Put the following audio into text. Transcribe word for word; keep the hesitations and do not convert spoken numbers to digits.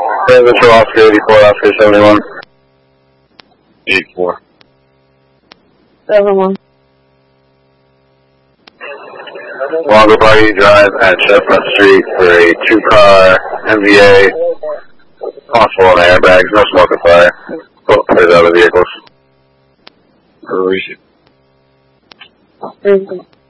Central Oscar eighty-four, Oscar seventy-one. eighty-four. seven one. Longo Party Drive at Chestnut Street for a two-car M V A. Possible on airbags, no smoke or fire. Both cleared out of vehicles. Where is it? Three